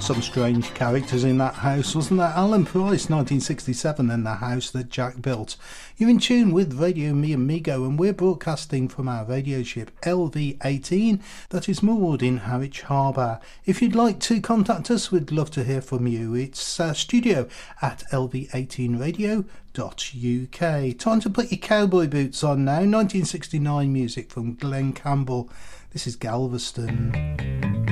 some strange characters in that house, wasn't there? Alan Price, 1967, and the house that Jack built. You're in tune with Radio Me Amigo, and we're broadcasting from our radio ship LV18 that is moored in Harwich Harbour. If you'd like to contact us, we'd love to hear from you. It's studio at lv18radio.uk. Time to put your cowboy boots on now. 1969 music from Glenn Campbell. This is Galveston.